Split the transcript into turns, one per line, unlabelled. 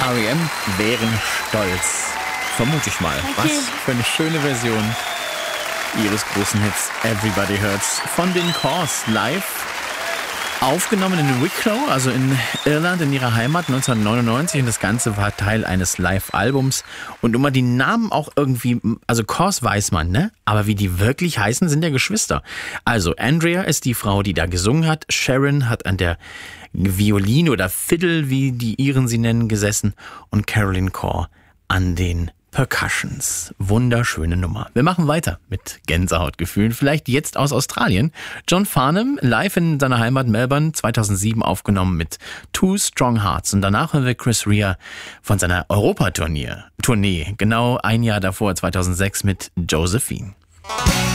R.E.M. wären stolz. Vermute ich mal.
Okay.
Was für eine schöne Version ihres großen Hits Everybody Hurts von den Corrs live. Aufgenommen in Wicklow, also in Irland, in ihrer Heimat 1999. Und das Ganze war Teil eines Live-Albums. Und immer die Namen auch irgendwie, also Corrs weiß man, ne? Aber wie die wirklich heißen, sind ja Geschwister. Also Andrea ist die Frau, die da gesungen hat. Sharon hat an der Violine oder Fiddle, wie die Iren sie nennen, gesessen. Und Caroline Corr an den Percussions. Wunderschöne Nummer. Wir machen weiter mit Gänsehautgefühlen. Vielleicht jetzt aus Australien. John Farnham, live in seiner Heimat Melbourne, 2007 aufgenommen mit Two Strong Hearts. Und danach hören wir Chris Rea von seiner Europatournee. Genau ein Jahr davor, 2006 mit Josephine.